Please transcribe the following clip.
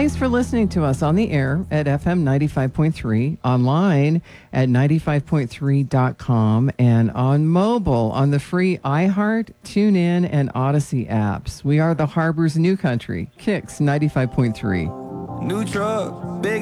Thanks for listening to us on the air at FM 95.3, online at 95.3.com, and on mobile on the free iHeart, TuneIn, and Odyssey apps. We are the Harbor's new country, Kicks 95.3. New truck, big